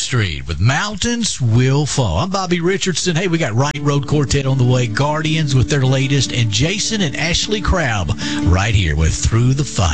Street with Mountains Will Fall. I'm Bobby Richardson. Hey, we got Right Road Quartet on the way, Guardians with their latest, and Jason and Ashley Crabb right here with Through the Fire.